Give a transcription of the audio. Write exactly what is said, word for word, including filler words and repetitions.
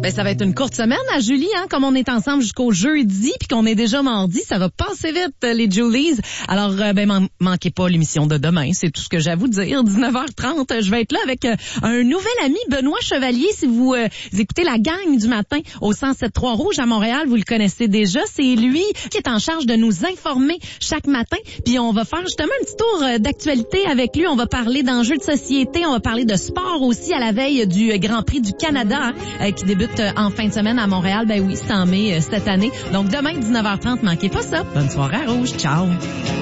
Ben, ça va être une courte semaine à Julie, hein, comme on est ensemble jusqu'au jeudi, puis qu'on est déjà mardi, ça va passer vite, les Julies. Alors, euh, ben, man- manquez pas l'émission de demain, c'est tout ce que j'ai à vous dire. dix-neuf heures trente, je vais être là avec euh, un nouvel ami, Benoît Chevalier. Si vous, euh, vous écoutez la gang du matin au cent sept trois Rouge à Montréal, vous le connaissez déjà. C'est lui qui est en charge de nous informer chaque matin. Puis on va faire justement un petit tour euh, d'actualité avec lui. On va parler d'enjeux de société, on va parler de sport aussi à la veille du euh, Grand Prix du Canada, hein, euh, qui débute euh, en fin de semaine à Montréal. Ben oui, c'est en mai euh, cette année. Donc demain, dix-neuf heures trente, manquez pas ça. Bonne soirée à Rouge. Ciao.